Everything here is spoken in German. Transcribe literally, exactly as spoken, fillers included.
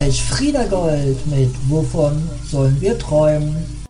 Ich Frieda Gold mit Wovon sollen wir träumen?